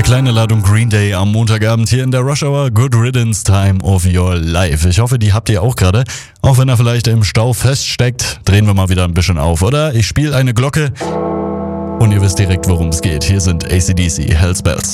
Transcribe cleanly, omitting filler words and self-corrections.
kleine Ladung Green Day am Montagabend hier in der Rush Hour. Good Riddance, Time of Your Life. Ich hoffe, die habt ihr auch gerade. Auch wenn er vielleicht im Stau feststeckt, drehen wir mal wieder ein bisschen auf, oder? Ich spiele eine Glocke und ihr wisst direkt, worum es geht. Hier sind AC/DC, Hell's Bells.